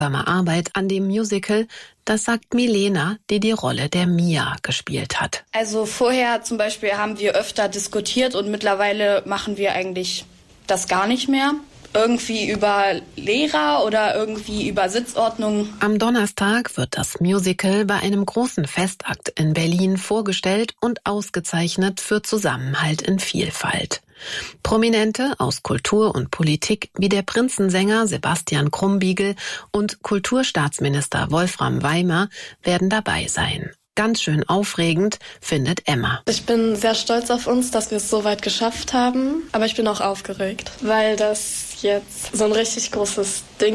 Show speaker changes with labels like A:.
A: Arbeit an dem Musical, das sagt Milena, die die Rolle der Mia gespielt hat.
B: Also vorher zum Beispiel haben wir öfter diskutiert und mittlerweile machen wir eigentlich das gar nicht mehr. Irgendwie über Lehrer oder irgendwie über Sitzordnung.
A: Am Donnerstag wird das Musical bei einem großen Festakt in Berlin vorgestellt und ausgezeichnet für Zusammenhalt in Vielfalt. Prominente aus Kultur und Politik wie der Prinzensänger Sebastian Krumbiegel und Kulturstaatsminister Wolfram Weimer werden dabei sein. Ganz schön aufregend, findet Emma.
C: Ich bin sehr stolz auf uns, dass wir es so weit geschafft haben, aber ich bin auch aufgeregt, weil das jetzt so ein richtig großes Ding